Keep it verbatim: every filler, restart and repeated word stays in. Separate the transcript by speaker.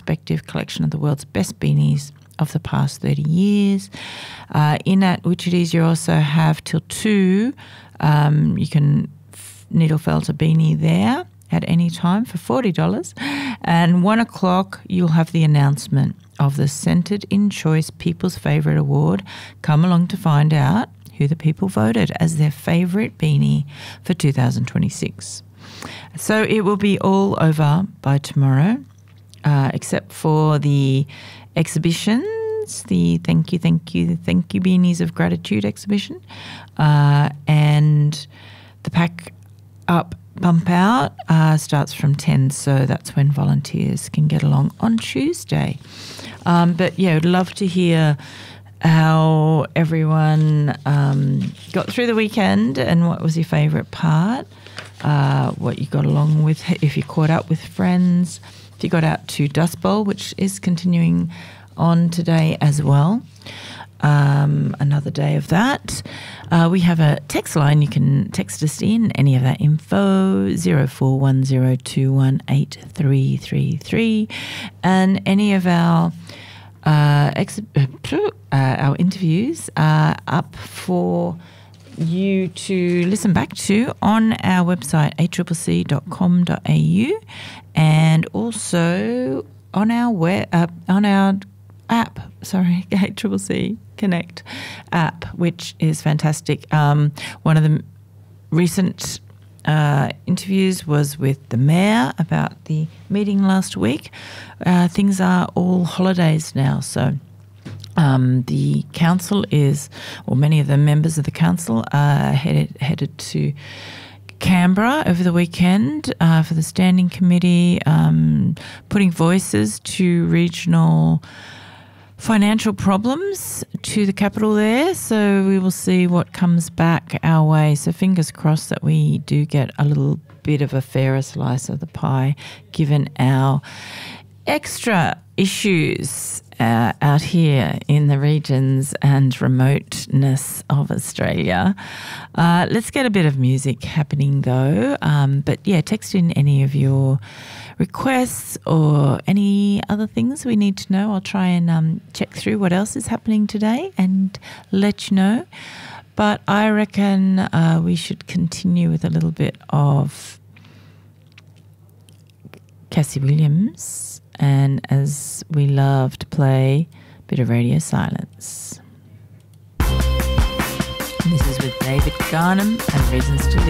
Speaker 1: retrospective collection of the world's best beanies of the past thirty years. Uh, in at Witchetties, you also have till two. Um, you can f- needle felt a beanie there at any time for forty dollars. And one o'clock, you'll have the announcement of the Centred in Choice People's Favourite Award. Come along to find out who the people voted as their favourite beanie for two thousand twenty-six. So it will be all over by tomorrow, uh, except for the exhibitions, the Thank You, Thank You, Thank You Beanies of Gratitude exhibition, uh, and the Pack Up Bump Out uh, starts from ten, so that's when volunteers can get along on Tuesday. Um, but yeah, I'd love to hear how everyone um, got through the weekend and what was your favourite part, uh, what you got along with, if you caught up with friends, if you got out to Dust Bowl, which is continuing on today as well. Um, another day of that. Uh, we have a text line. You can text us in any of that info, zero four one zero two one eight three three three, and any of our uh, ex- uh, our interviews are up for you to listen back to on our website, a c c c dot com dot a u, and also on our web, uh, on our app, sorry, A C C C Connect app, which is fantastic. Um, one of the recent uh, interviews was with the mayor about the meeting last week. Uh, things are all holidays now, so um, the council is, or many of the members of the council are headed, headed to Canberra over the weekend uh, for the standing committee, um, putting voices to regional financial problems to the capital there, so we will see what comes back our way. So fingers crossed that we do get a little bit of a fairer slice of the pie, given our extra issues uh, out here in the regions and remoteness of Australia. Uh, let's get a bit of music happening though. Um, but yeah, text in any of your requests or any other things we need to know. I'll try and um, check through what else is happening today and let you know. But I reckon uh, we should continue with a little bit of Cassie Williams, and as we love to play, a bit of Radio Silence. And this is with David Garnham and Reasons to Live.